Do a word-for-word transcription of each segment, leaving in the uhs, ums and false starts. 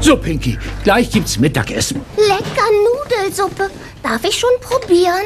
So, Pinky, gleich gibt's Mittagessen. Lecker Nudelsuppe. Darf ich schon probieren?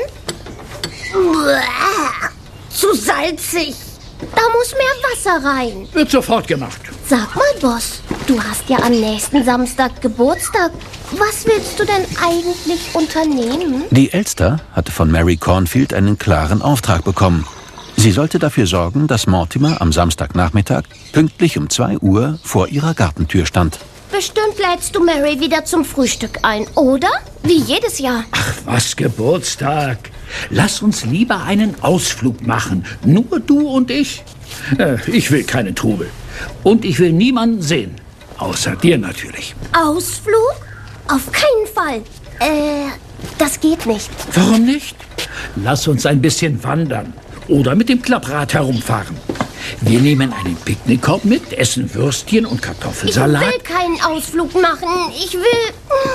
Uah, zu salzig. Da muss mehr Wasser rein. Wird sofort gemacht. Sag mal, Boss, du hast ja am nächsten Samstag Geburtstag. Was willst du denn eigentlich unternehmen? Die Elster hatte von Mary Cornfield einen klaren Auftrag bekommen. Sie sollte dafür sorgen, dass Mortimer am Samstagnachmittag pünktlich um zwei Uhr vor ihrer Gartentür stand. Bestimmt lädst du Mary wieder zum Frühstück ein, oder? Wie jedes Jahr. Ach, was Geburtstag. Lass uns lieber einen Ausflug machen. Nur du und ich. Äh, ich will keinen Trubel. Und ich will niemanden sehen. Außer dir natürlich. Ausflug? Auf keinen Fall. Äh, das geht nicht. Warum nicht? Lass uns ein bisschen wandern. Oder mit dem Klapprad herumfahren. Wir nehmen einen Picknickkorb mit, essen Würstchen und Kartoffelsalat. Ich will keinen Ausflug machen. Ich will...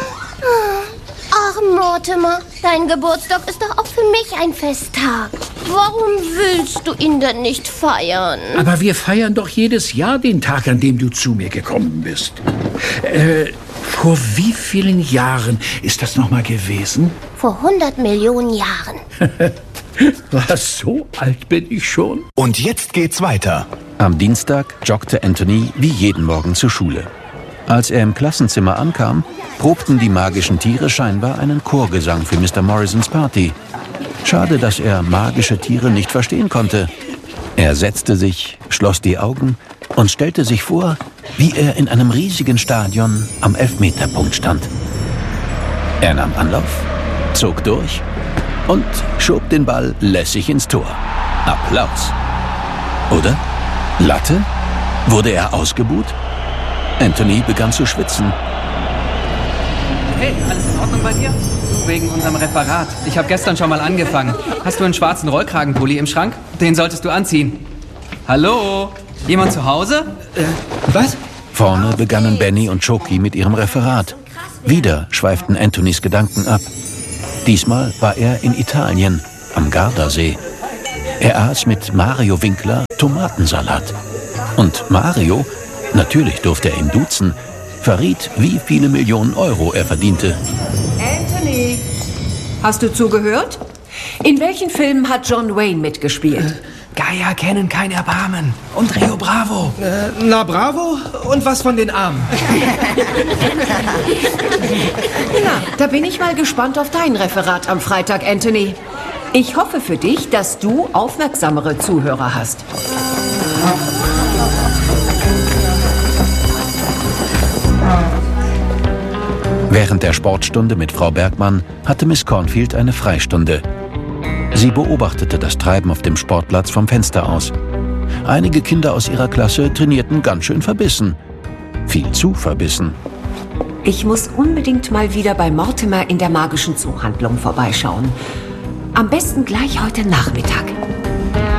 Ach, Mortimer, dein Geburtstag ist doch auch für mich ein Festtag. Warum willst du ihn denn nicht feiern? Aber wir feiern doch jedes Jahr den Tag, an dem du zu mir gekommen bist. Äh, vor wie vielen Jahren ist das nochmal gewesen? Vor hundert Millionen Jahren. Was, so alt bin ich schon? Und jetzt geht's weiter. Am Dienstag joggte Anthony wie jeden Morgen zur Schule. Als er im Klassenzimmer ankam, probten die magischen Tiere scheinbar einen Chorgesang für Mister Morrisons Party. Schade, dass er magische Tiere nicht verstehen konnte. Er setzte sich, schloss die Augen und stellte sich vor, wie er in einem riesigen Stadion am Elfmeterpunkt stand. Er nahm Anlauf, zog durch und schob den Ball lässig ins Tor. Applaus. Oder? Latte? Wurde er ausgebuht? Anthony begann zu schwitzen. Hey, alles in Ordnung bei dir? Du, wegen unserem Referat. Ich habe gestern schon mal angefangen. Hast du einen schwarzen Rollkragenpulli im Schrank? Den solltest du anziehen. Hallo? Jemand zu Hause? Äh, was? Vorne begannen Benny und Choki mit ihrem Referat. Wieder schweiften Anthonys Gedanken ab. Diesmal war er in Italien, am Gardasee. Er aß mit Mario Winkler Tomatensalat. Und Mario, natürlich durfte er ihn duzen, verriet, wie viele Millionen Euro er verdiente. Anthony, hast du zugehört? In welchen Filmen hat John Wayne mitgespielt? Äh, Geier kennen kein Erbarmen. Und Rio Bravo. Äh, na bravo? Und was von den Armen? Ja, da bin ich mal gespannt auf dein Referat am Freitag, Anthony. Ich hoffe für dich, dass du aufmerksamere Zuhörer hast. Während der Sportstunde mit Frau Bergmann hatte Miss Cornfield eine Freistunde. Sie beobachtete das Treiben auf dem Sportplatz vom Fenster aus. Einige Kinder aus ihrer Klasse trainierten ganz schön verbissen. Viel zu verbissen. Ich muss unbedingt mal wieder bei Mortimer in der magischen Zoohandlung vorbeischauen. Am besten gleich heute Nachmittag.